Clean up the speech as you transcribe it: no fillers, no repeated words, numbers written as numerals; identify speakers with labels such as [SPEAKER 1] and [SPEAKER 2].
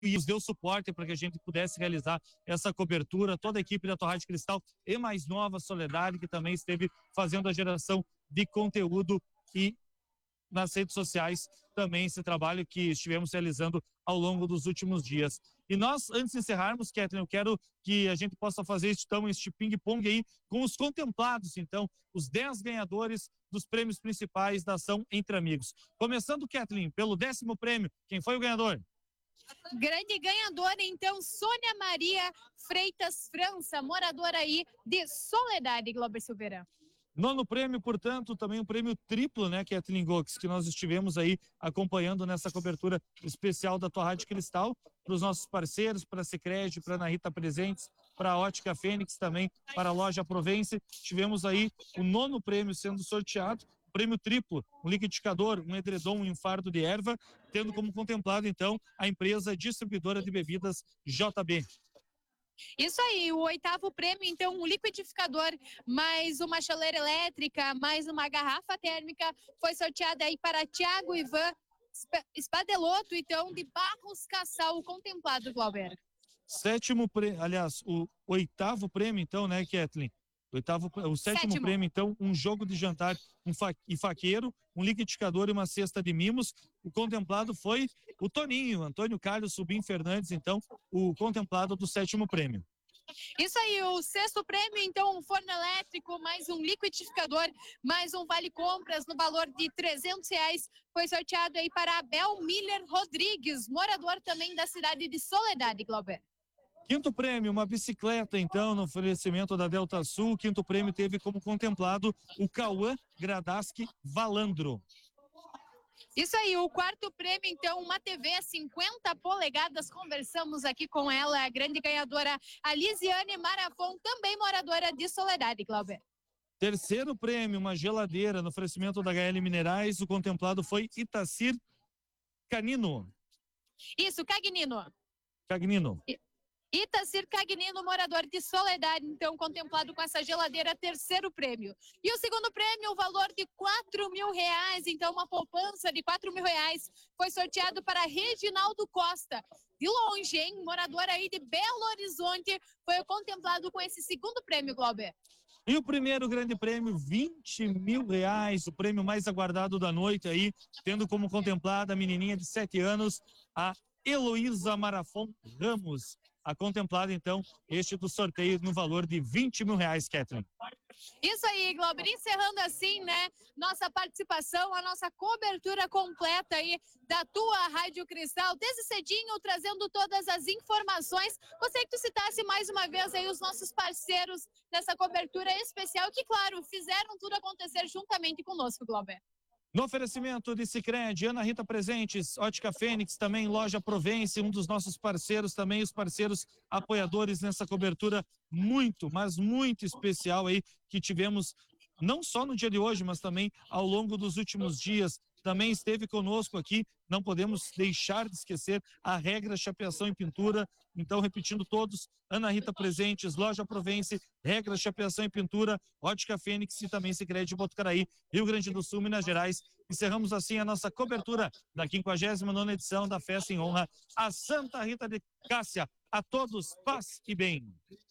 [SPEAKER 1] e nos deu suporte para que a gente pudesse realizar essa cobertura, toda a equipe da tua Rádio Cristal e mais nova Soledade, que também esteve fazendo a geração de conteúdo e nas redes sociais também esse trabalho que estivemos realizando ao longo dos últimos dias. E nós, antes de encerrarmos, Kathleen, eu quero que a gente possa fazer então este ping-pong aí com os contemplados, então, os 10 ganhadores dos prêmios principais da ação Entre Amigos. Começando, Kathleen, pelo 10º prêmio, quem foi o ganhador?
[SPEAKER 2] Grande ganhadora, então, Sônia Maria Freitas França, moradora aí de Soledade, Glauber Silveira.
[SPEAKER 1] 9º prêmio, portanto, também um prêmio triplo, né, Kathleen Gox, que nós estivemos aí acompanhando nessa cobertura especial da tua Rádio Cristal, para os nossos parceiros, para a Sicredi, para a Ana Rita Presentes, para a Ótica Fênix também, para a Loja Provence. Tivemos aí o 9º prêmio sendo sorteado, prêmio triplo, um liquidificador, um edredom e um fardo de erva, tendo como contemplado, então, a empresa distribuidora de bebidas JB.
[SPEAKER 2] Isso aí, o 8º prêmio, então, um liquidificador, mais uma chaleira elétrica, mais uma garrafa térmica, foi sorteada aí para Tiago Ivan Spadelotto, então, de Barros Cassal, o contemplado, Glauber.
[SPEAKER 1] 7º prêmio, aliás, o 8º prêmio, então, né, Kathleen? O 7º prêmio, então, um jogo de jantar e faqueiro, um liquidificador e uma cesta de mimos. O contemplado foi o Toninho, Antônio Carlos Subim Fernandes, então, o contemplado do 7º prêmio.
[SPEAKER 2] Isso aí, o 6º prêmio, então, um forno elétrico, mais um liquidificador, mais um vale-compras no valor de R$300, foi sorteado aí para Abel Miller Rodrigues, morador também da cidade de Soledade, Glauber.
[SPEAKER 1] 5º prêmio, uma bicicleta, então, no oferecimento da Delta Sul. O 5º prêmio teve como contemplado o Cauã Gradaski Valandro.
[SPEAKER 2] Isso aí, o 4º prêmio, então, uma TV 50 polegadas, conversamos aqui com ela, a grande ganhadora, a Lisiane Marafon, também moradora de Soledade, Glauber.
[SPEAKER 1] 3º prêmio, uma geladeira no oferecimento da HL Minerais, o contemplado foi Itacir Canino.
[SPEAKER 2] Isso, Cagnino. Itacir Cagnino, morador de Soledade, então contemplado com essa geladeira, 3º prêmio. E o 2º prêmio, o valor de R$4.000, então uma poupança de R$4.000, foi sorteado para Reginaldo Costa, de longe, hein? Morador aí de Belo Horizonte, foi contemplado com esse 2º prêmio, Glauber.
[SPEAKER 1] E o primeiro grande prêmio, R$20.000, o prêmio mais aguardado da noite aí, tendo como contemplada a menininha de 7 anos, a Heloísa Marafon Ramos. A contemplada, então, este do sorteio no valor de R$20.000, Kathleen.
[SPEAKER 2] Isso aí, Glauber, encerrando assim, né, nossa participação, a nossa cobertura completa aí da tua Rádio Cristal, desde cedinho, trazendo todas as informações. Gostaria que tu citasse mais uma vez aí os nossos parceiros nessa cobertura especial, que, claro, fizeram tudo acontecer juntamente conosco, Glauber.
[SPEAKER 1] No oferecimento de Sicredi, Ana Rita Presentes, Ótica Fênix, também Loja Provence, um dos nossos parceiros, também os parceiros apoiadores nessa cobertura muito, mas muito especial aí, que tivemos não só no dia de hoje, mas também ao longo dos últimos dias. Também esteve conosco aqui, não podemos deixar de esquecer a Regra Chapeação e Pintura. Então, repetindo todos, Ana Rita Presentes, Loja Provence, Regra Chapeação e Pintura, Ótica Fênix e também Sicredi Botucaraí, Rio Grande do Sul, Minas Gerais. Encerramos assim a nossa cobertura da 59ª edição da Festa em Honra a Santa Rita de Cássia. A todos, paz e bem.